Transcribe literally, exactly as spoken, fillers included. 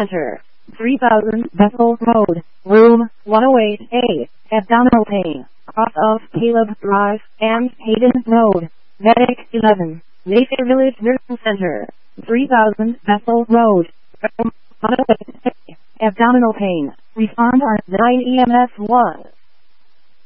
Center, three thousand Bethel Road, Room one oh eight A, abdominal pain, off of Caleb Drive and Hayden Road, Medic eleven, Mayfair Village Nursing Center, three thousand Bethel Road, Room one oh eight A, abdominal pain, respond on nine E M S one.